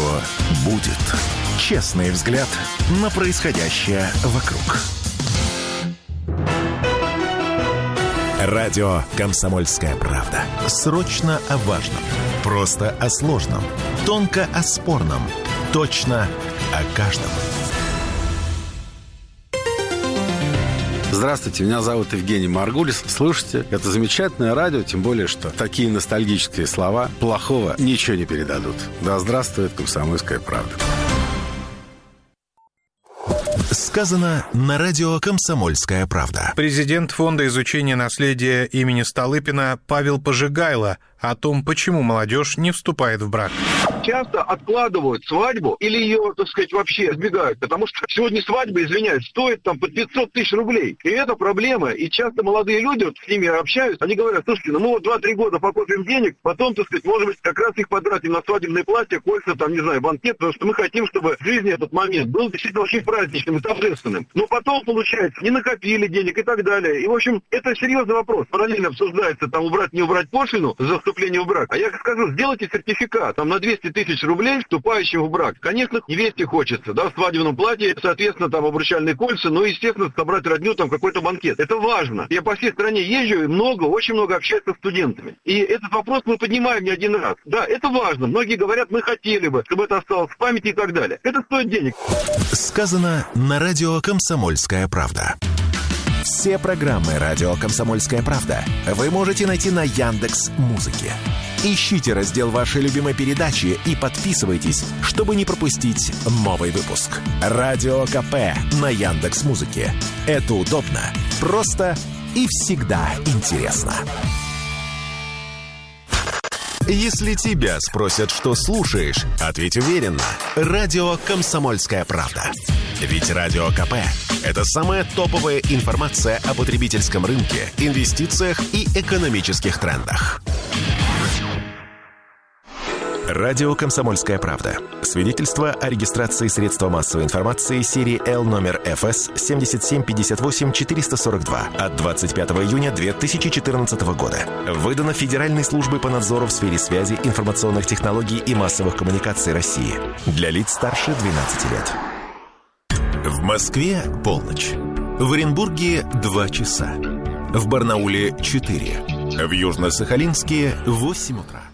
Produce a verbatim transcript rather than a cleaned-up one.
будет. Честный взгляд на происходящее вокруг. Радио «Комсомольская правда». Срочно о важном. Просто о сложном. Тонко о спорном. Точно о каждом. Здравствуйте, меня зовут Евгений Маргулис. Слушайте, это замечательное радио, тем более, что такие ностальгические слова плохого ничего не передадут. Да здравствует «Комсомольская правда». Сказано на радио «Комсомольская правда». Президент Фонда изучения наследия имени Столыпина Павел Пожигайло о том, почему молодежь не вступает в брак. Часто откладывают свадьбу или ее, так сказать, вообще избегают, потому что сегодня свадьба, извиняюсь, стоит там по пятьсот тысяч рублей. И это проблема. И часто молодые люди, вот с ними общаюсь, они говорят: слушайте, ну мы вот два-три года покопим денег, потом, так сказать, может быть, как раз их потратим на свадебное платье, кольца, там, не знаю, банкет, потому что мы хотим, чтобы в жизни этот момент был действительно очень праздничным и торжественным. Но потом, получается, не накопили денег и так далее. И, в общем, это серьезный вопрос. Параллельно обсуждается, там, убрать, не убрать пошлину за вступление в брак. А я скажу, сделайте сертификат, там, на двести тысяч рублей вступающим в брак. Конечно, невесте хочется, да, в свадебном платье, соответственно, там, обручальные кольца, ну, естественно, собрать родню, там, какой-то банкет. Это важно. Я по всей стране езжу и много, очень много общаюсь со студентами. И этот вопрос мы поднимаем не один раз. Да, это важно. Многие говорят, мы хотели бы, чтобы это осталось в памяти и так далее. Это стоит денег. Сказано на радио «Комсомольская правда». Все программы радио «Комсомольская правда» вы можете найти на Яндекс.Музыке. Ищите раздел вашей любимой передачи и подписывайтесь, чтобы не пропустить новый выпуск. Радио КП на Яндекс.Музыке. Это удобно, просто и всегда интересно. Если тебя спросят, что слушаешь, ответь уверенно. Радио «Комсомольская правда». Ведь Радио КП – это самая топовая информация о потребительском рынке, инвестициях и экономических трендах. Радио «Комсомольская правда». Свидетельство о регистрации средства массовой информации серии Л номер эф эс семь семь пять восемь четыре сорок два от двадцать пятого июня две тысячи четырнадцатого года. Выдано Федеральной службой по надзору в сфере связи, информационных технологий и массовых коммуникаций России. Для лиц старше двенадцати лет. В Москве полночь. В Оренбурге два часа. В Барнауле четыре. В Южно-Сахалинске восемь утра.